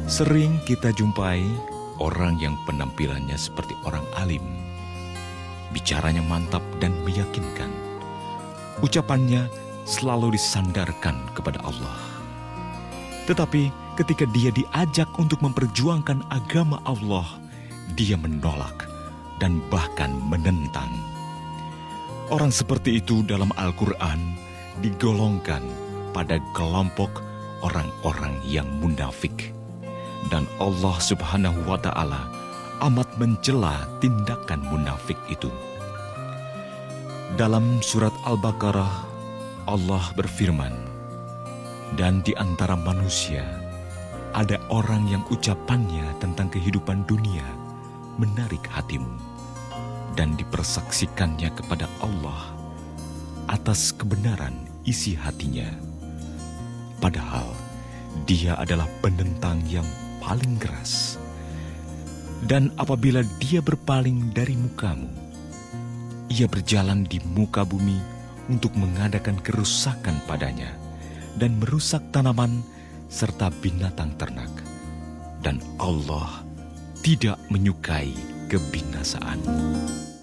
Sering kita jumpai orang yang penampilannya seperti orang alim. Bicaranya mantap dan meyakinkan. Ucapannya selalu disandarkan kepada Allah. Tetapi ketika dia diajak untuk memperjuangkan agama Allah, dia menolak dan bahkan menentang. Orang seperti itu dalam Al-Quran digolongkan pada kelompok orang-orang yang munafik. Dan Allah Subhanahu wa Ta'ala amat mencela tindakan munafik itu. Dalam surat Al-Baqarah, Allah berfirman, "Dan di antara manusia ada orang yang ucapannya tentang kehidupan dunia menarik hatimu, dan dipersaksikannya kepada Allah atas kebenaran isi hatinya. Padahal dia adalah penentang yang paling keras. Dan apabila dia berpaling dari mukamu, ia berjalan di muka bumi untuk mengadakan kerusakan padanya dan merusak tanaman serta binatang ternak. Dan Allah tidak menyukai kebinasaan."